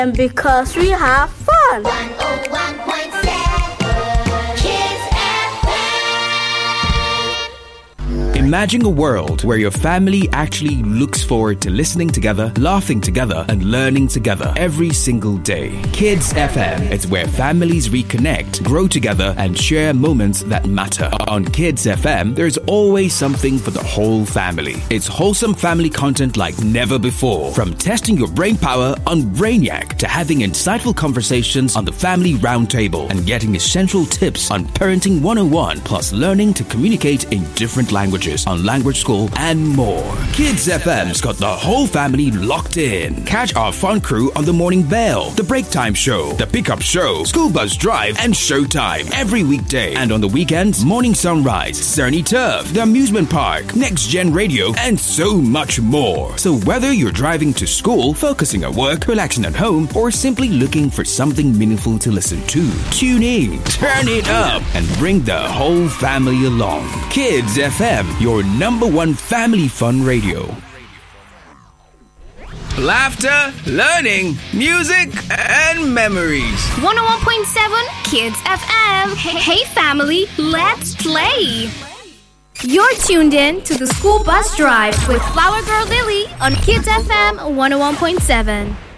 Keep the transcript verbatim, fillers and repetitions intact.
And because we have fun. one oh one point seven Kids F M. Imagine a world where your family actually looks forward to listening together, laughing together, and learning together every single day. Kids F M is where families reconnect, grow together, and share moments that matter. On Kids F M, there's always something for the whole family. It's wholesome family content like never before. From testing your brain power on Brainiac to having insightful conversations on the family roundtable and getting essential tips on Parenting one oh one, plus learning to communicate in different languages on Language School and more. Kids F M's got the whole family locked in. Catch our fun crew on the Morning Bell, the Break Time Show, the Pickup Show, School Bus Drive, and Showtime every weekday. And on the weekends, Morning Sunrise, Cerny Turf, the Amusement Park, Next Gen Radio, and so much more. So whether you're driving to school, focusing at work, relaxing at home, or simply looking for something meaningful to listen to, tune in, turn it up, and bring the whole family along. Kids F M, your number one family fun radio. Laughter, learning, music, and memories. one oh one point seven Kids F M. Hey, hey family, let's play. You're tuned in to the School Bus Drive with Flower Girl Lily on Kids F M one oh one point seven.